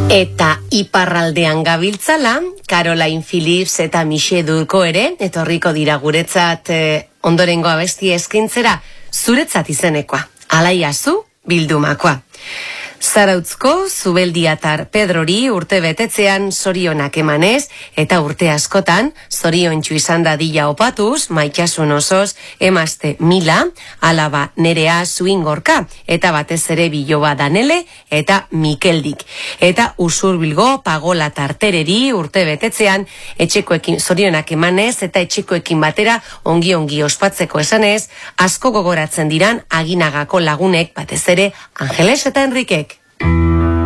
Eta iparraldean gabiltzala, Caroline Phillips eta Michelle Durko ere, etorriko dira guretzat ondorengo abesti eskintzera, zuretzat izenekoa, alaiazu bildumakoa. Zarautzko Zubeldiatar Pedrori urte betetzean zorionak emanez, eta urte askotan zoriontsu izan dadila opatuz, maitasun osoz, emazte Mila, alaba Nerea Zuingorka, eta batez ere Biloba Danele, eta Mikeldik. Eta Usurbilgo Pagola Tartereri urte betetzean, etxekoekin zorionak emanez, eta etxekoekin batera ongi ospatzeko esanez, asko gogoratzen diran Aginagako lagunek, batez ere Angeles eta Enrikek.